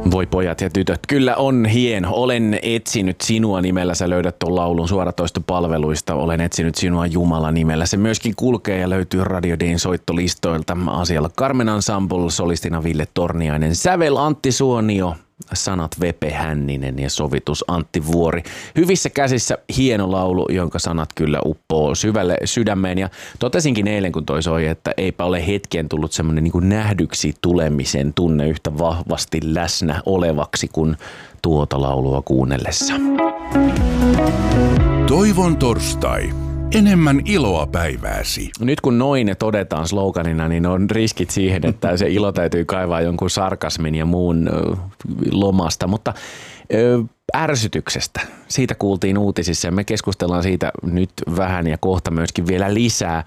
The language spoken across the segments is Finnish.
Voi pojat ja tytöt, kyllä on hieno. Olen etsinyt sinua nimellä. Sä löydät tuon laulun suoratoistopalveluista. Olen etsinyt sinua Jumala nimellä. Se myöskin kulkee ja löytyy Radio Dayn soittolistoilta. Asialla Carmen Ensemble, solistina Ville Torniainen, sävel Antti Suonio, sanat Vepe Hänninen ja sovitus Antti Vuori. Hyvissä käsissä hieno laulu, jonka sanat kyllä uppoo syvälle sydämeen. Ja totesinkin eilen, kun toi soi, että eipä ole hetken tullut semmoinen niin kuin nähdyksi tulemisen tunne yhtä vahvasti läsnä olevaksi kuin tuota laulua kuunnellessa. Toivon torstai. Enemmän iloa päivääsi. Nyt kun noin todetaan sloganina, niin on riskit siihen, että se ilo täytyy kaivaa jonkun sarkasmin ja muun lomasta, mutta ärsytyksestä. Siitä kuultiin uutisissa ja me keskustellaan siitä nyt vähän ja kohta myöskin vielä lisää.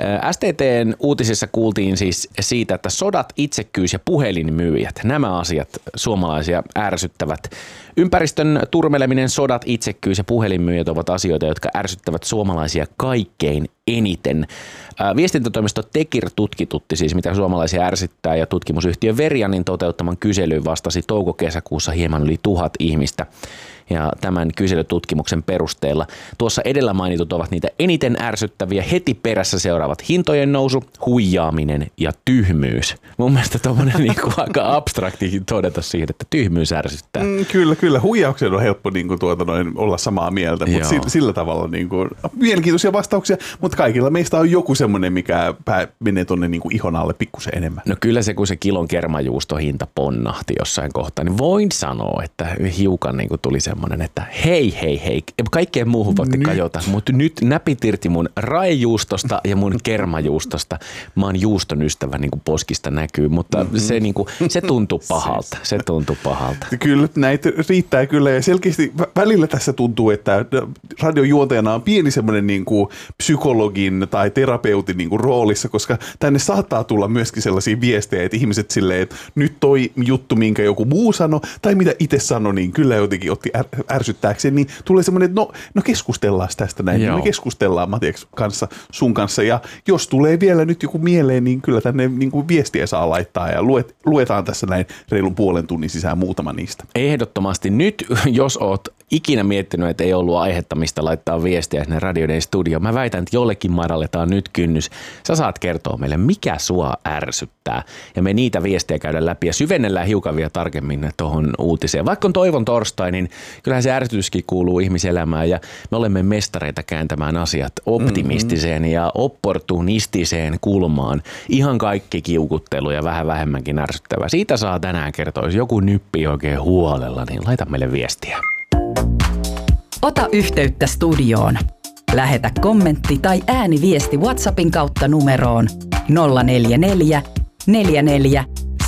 STT:n uutisissa kuultiin siis siitä, että sodat, itsekkyys ja puhelinmyyjät, nämä asiat suomalaisia ärsyttävät. Ympäristön turmeleminen, sodat, itsekkyys ja puhelinmyyjät ovat asioita, jotka ärsyttävät suomalaisia kaikkein eniten. Viestintätoimisto Tekir tutkitutti siis, mitä suomalaisia ärsyttää, ja tutkimusyhtiö Verianin toteuttaman kyselyyn vastasi touko-kesäkuussa hieman yli 1000 ihmistä. Ja tämän kyselytutkimuksen perusteella tuossa edellä mainitut ovat niitä eniten ärsyttäviä. Heti perässä seuraavat hintojen nousu, huijaaminen ja tyhmyys. Mun mielestä tommonen niinku aika abstraktikin todeta siihen, että tyhmyys ärsyttää. Kyllä. Huijauksen on helppo olla samaa mieltä, mutta sillä tavalla mielenkiintoisia vastauksia, mutta kaikilla meistä on joku semmoinen, mikä menee tuonne ihon alle pikkusen enemmän. No kyllä se, kun se kilon kermajuustohinta ponnahti jossain kohtaa, niin voin sanoa, että hiukan tuli semmoinen, että hei, kaikkeen muuhun voitte kajota, mutta nyt näpit irti mun raejuustosta ja mun kermajuustosta. Mä oon juuston ystävä, niin kuin poskista näkyy, mutta se tuntuu pahalta. Se tuntuu pahalta. Kyllä, näitä riittää kyllä ja selkeästi välillä tässä tuntuu, että radiojuontajana on pieni semmoinen psykologin tai terapeutin roolissa, koska tänne saattaa tulla myöskin sellaisia viestejä, että ihmiset silleen, että nyt toi juttu, minkä joku muu sanoi tai mitä itse sanoi, niin kyllä jotenkin otti ärsyttääkseen, niin tulee semmoinen, että no keskustellaan tästä näin. Me keskustellaan Matias kanssa, sun kanssa ja jos tulee vielä nyt joku mieleen, niin kyllä tänne viestiä saa laittaa ja luetaan tässä näin reilun puolen tunnin sisään muutama niistä. Ehdottomasti nyt, jos oot ikinä miettinyt, että ei ollut aihetta, mistä laittaa viestiä sinne Radio Dayn studioon. Mä väitän, että jollekin madalletaan nyt kynnys. Sä saat kertoa meille, mikä sua ärsyttää. Ja me niitä viestejä käydään läpi ja syvennellään hiukan vielä tarkemmin tuohon uutiseen. Vaikka on toivon torstai, niin kyllähän se ärsytyskin kuuluu ihmiselämään ja me olemme mestareita kääntämään asiat optimistiseen ja opportunistiseen kulmaan. Ihan kaikki kiukuttelu ja vähän vähemmänkin ärsyttävää. Siitä saa tänään kertoa, jos joku nyppii oikein huolella, niin laita meille viestiä. Ota yhteyttä studioon. Lähetä kommentti tai ääniviesti WhatsAppin kautta numeroon 044 44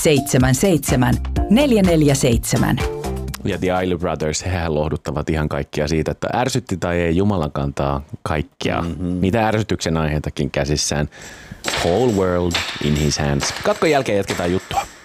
77 447. Ja The Isley Brothers, hehän lohduttavat ihan kaikkia siitä, että ärsytti tai ei, Jumalan kantaa kaikkia. Mitä ärsytyksen aiheitakin käsissään. Whole world in his hands. Katkon jälkeen jatketaan juttua.